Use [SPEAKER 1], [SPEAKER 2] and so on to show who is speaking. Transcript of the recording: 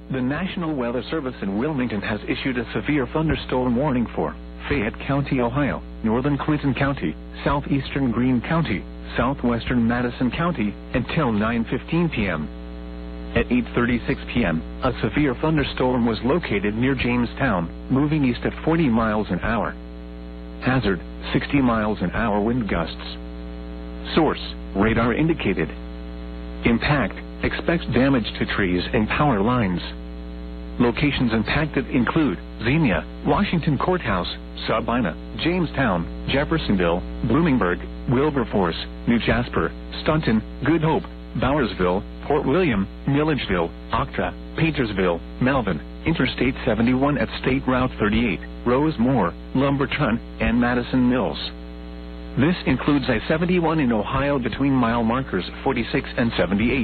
[SPEAKER 1] The National Weather Service in Wilmington has issued a severe thunderstorm warning for Fayette County, Ohio, northern Clinton County, southeastern Greene County, southwestern Madison County, until 9:15 p.m. At 8:36 p.m., a severe thunderstorm was located near Jamestown, moving east at 40 miles an hour. Hazard, 60 miles an hour wind gusts. Source, radar indicated. Impact, expects damage to trees and power lines. Locations impacted include Xenia, Washington Courthouse, Sabina, Jamestown, Jeffersonville, Bloomingburg, Wilberforce, New Jasper, Staunton, Good Hope, Bowersville, Port William, Milledgeville, Octa, Paintersville, Melvin, Interstate 71 at State Route 38, Rosemore, Lumberton, and Madison Mills. This includes I-71 in Ohio between mile markers 46 and 78.